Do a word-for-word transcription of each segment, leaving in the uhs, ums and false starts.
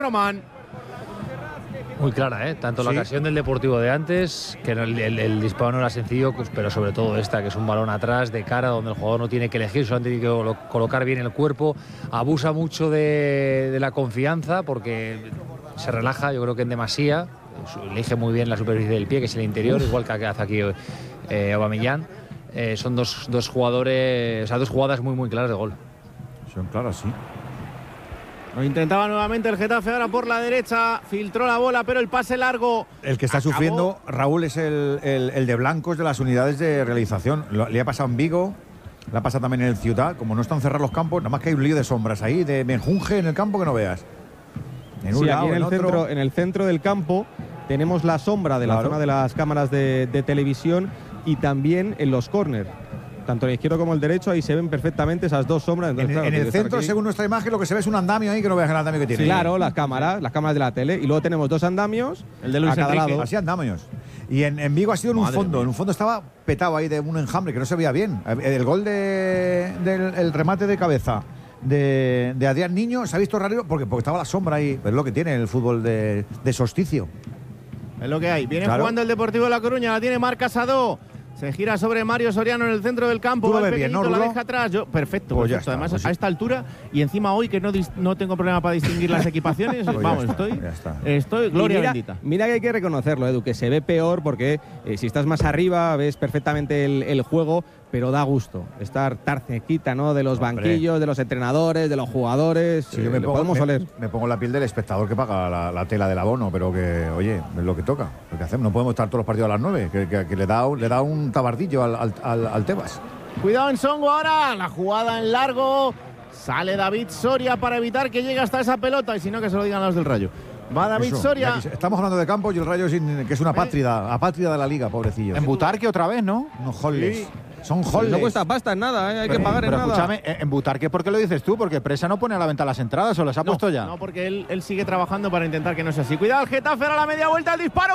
Román. Muy clara, ¿eh? Tanto la Sí. ocasión del Deportivo de antes, que no, el, el, el disparo no era sencillo, pues, pero sobre todo esta, que es un balón atrás, de cara, donde el jugador no tiene que elegir, solamente tiene que colo colocar bien el cuerpo. Abusa mucho de, de la confianza, porque se relaja, yo creo que en demasía. Elige muy bien la superficie del pie, que es el interior, Uf. igual que hace aquí eh, Aubameyang. Eh, son dos, dos jugadores, o sea, dos jugadas muy, muy claras de gol. Son claras, sí. Lo intentaba nuevamente el Getafe ahora por la derecha, filtró la bola, pero el pase largo. El que está acabó. sufriendo, Raúl, es el, el, el de blancos de las unidades de realización. Lo, le ha pasado en Vigo, le ha pasado también en el Ciudad. Como no están cerrados los campos, nada más que hay un lío de sombras ahí, de menjunje en el campo que no veas. En un sí, lado, aquí en, en, el centro, en el centro del campo tenemos la sombra de la claro. zona de las cámaras de, de televisión y también en los córner. Tanto el izquierdo como el derecho, ahí se ven perfectamente esas dos sombras. Entonces, en, claro, en el centro, según nuestra imagen, lo que se ve es un andamio ahí, que no veas el andamio que tiene. Sí, claro, las cámaras, las cámaras de la tele. Y luego tenemos dos andamios, el de Luis a cada Enrique. lado. Así andamios. Y en, en Vigo ha sido en un Madre fondo. Mía. En un fondo estaba petado ahí de un enjambre que no se veía bien. El gol de, del el remate de cabeza de, de Adrián Niño se ha visto raro porque, porque estaba la sombra ahí. Es lo que tiene el fútbol de, de solsticio. Es lo que hay. Viene claro. jugando el Deportivo de La Coruña, la tiene Marc Casado. Se gira sobre Mario Soriano en el centro del campo. Tú lo va ves el bien, ¿no, la deja atrás. Yo, perfecto, pues perfecto. Está, Además, pues a sí. esta altura y encima hoy que no, no tengo problema para distinguir las equipaciones. Pues vamos, está, estoy, estoy gloria mira, bendita. Mira que hay que reconocerlo, Edu, que se ve peor porque eh, si estás más arriba ves perfectamente el, el juego, pero da gusto estar tan cerquita, ¿no? De los Hombre. banquillos, de los entrenadores, de los jugadores. Sí, eh, yo me pongo, podemos me, oler. me pongo la piel del espectador que paga la, la tela del abono, pero que, oye, es lo que toca. Lo que hacemos, no podemos estar todos los partidos a las nueve, que, que, que le, da, le da un tabardillo al, al, al, al Tebas. Cuidado en Songo ahora, la jugada en largo. Sale David Soria para evitar que llegue hasta esa pelota y si no que se lo digan los del Rayo. Va David Eso, Soria. Estamos hablando de campo y el Rayo, sin, que es una apátrida, apátrida de la liga, pobrecillo. En Butarque otra vez, ¿no? No, holles. Sí. Son holles. No cuesta pasta en nada, ¿eh? Hay pero, que pagar pero en nada. Escúchame, en Butarque, ¿por qué lo dices tú? Porque Presa no pone a la venta las entradas o las ha no, puesto ya. No, porque él, él sigue trabajando para intentar que no sea así. Cuidado, el Getafe a la media vuelta, el disparo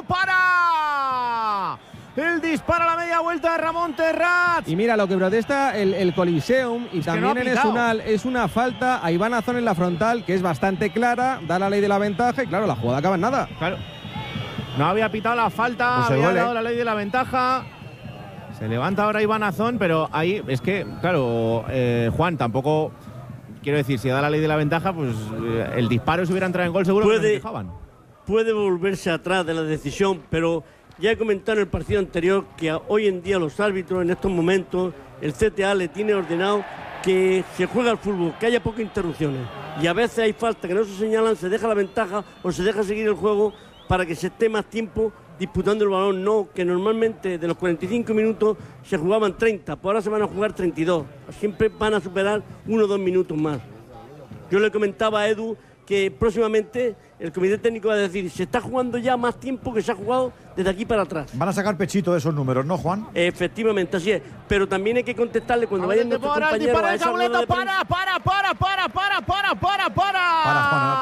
para. El disparo a la media vuelta de Ramón Terrat. Y mira, lo que protesta el, el Coliseum y es también no en Esunal es una falta a Iván Azón en la frontal, que es bastante clara, da la ley de la ventaja y claro, la jugada acaba en nada. Claro. No había pitado la falta, pues había duele. dado la ley de la ventaja. Se levanta ahora Iván Azón, pero ahí es que, claro, eh, Juan, tampoco, quiero decir, si da la ley de la ventaja, pues eh, el disparo si hubiera entrado en gol seguro puede, que no se dejaban. Puede volverse atrás de la decisión, pero ya he comentado en el partido anterior que hoy en día los árbitros, en estos momentos, el C T A le tiene ordenado que se juega al fútbol, que haya pocas interrupciones. Y a veces hay falta que no se señalan, se deja la ventaja o se deja seguir el juego para que se esté más tiempo disputando el balón. No, que normalmente de los cuarenta y cinco minutos se jugaban treinta, pues ahora se van a jugar treinta y dos. Siempre van a superar uno o dos minutos más. Yo le comentaba a Edu que próximamente el comité técnico va a decir, se está jugando ya más tiempo que se ha jugado desde aquí para atrás. Van a sacar pechito de esos números, ¿no, Juan? Efectivamente, así es. Pero también hay que contestarle cuando vayan nuestros compañeros a esa rueda de para, para, para, para, para, para, para, para. Para,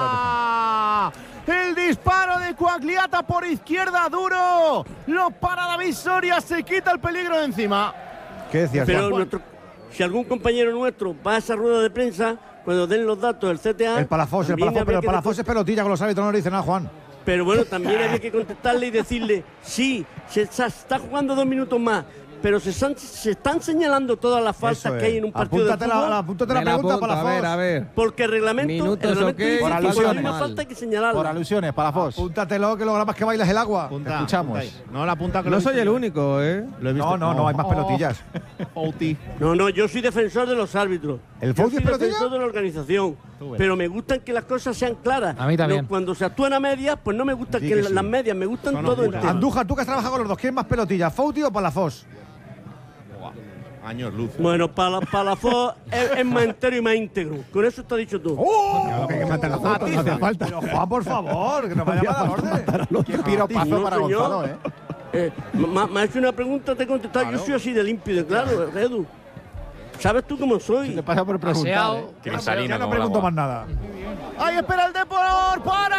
Juan, el disparo de Coagliata por izquierda, duro. Lo para David Soria, se quita el peligro de encima. ¿Qué decías, Pero Juan? nuestro, si algún compañero nuestro va a esa rueda de prensa, cuando den los datos del C T A... El Palafós, el Palafós, pero el Palafós es pelotilla con los árbitros, no le dicen nada, Juan. Pero bueno, también había que contestarle y decirle, sí, se está, se está jugando dos minutos más, pero se están, se están señalando todas las faltas es. que hay en un partido apúntate de fútbol. La, la, apúntate la Me la pregunta, apunto, Palafós. a ver, a ver. Porque el reglamento, Minutos, el reglamento ok, dice por que alusiones. por la misma falta hay que señalarla. Por alusiones, Palafós. Apúntatelo, que lo grabas que bailas el agua. Apunta, Te escuchamos. apunta ahí. No la apunta que lo No he soy visto el yo. único, ¿eh? Lo he visto. No, no, no, hay más pelotillas. Outi. No, no, yo soy defensor de los árbitros. ¿El Yo Fouti soy es pelotilla? defensor de la organización. Tú ves. Pero me gustan que las cosas sean claras. A mí también. No, cuando se actúan a medias, pues no me gusta Sí que, que la- sí. las medias, me gustan Son todo oscuras. entero. Andújar, tú que has trabajado con los dos, ¿quién es más pelotillas, Fouti o Palafós? Años luz. Bueno, para la Fo es, es más entero y más íntegro. Con eso está dicho todo. ¡Oh! Que mata la foto, no hace falta. Pero Juan, por favor, que nos vaya a dar orden. Qué piropazo No, para señor. Gonzalo, ¿eh? Eh, me me ha hecho una pregunta, te he contestado. Yo soy así de limpio y de claro, Edu. ¿Sabes tú cómo soy? Te pasa por preguntar. Paseado. ¿eh? Ya no pregunto más nada. Ahí espera el Depor,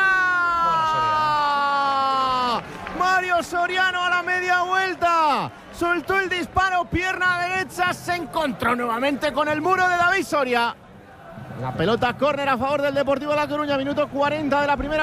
para. Mario Soriano a la media vuelta. Soltó el disparo, pierna derecha, se encontró nuevamente con el muro de David Soria. La pelota córner a favor del Deportivo La Coruña, minuto cuarenta de la primera.